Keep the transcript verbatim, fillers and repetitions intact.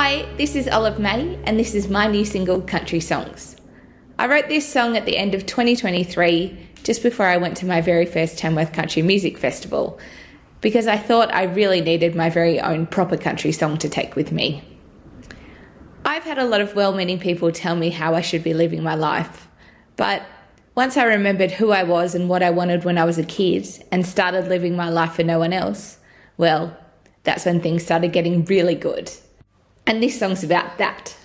Hi, this is Olive May, and this is my new single, Country Songs. I wrote this song at the end of twenty twenty-three, just before I went to my very first Tamworth Country Music Festival, because I thought I really needed my very own proper country song to take with me. I've had a lot of well-meaning people tell me how I should be living my life, but once I remembered who I was and what I wanted when I was a kid and started living my life for no one else, well, that's when things started getting really good. And this song's about that.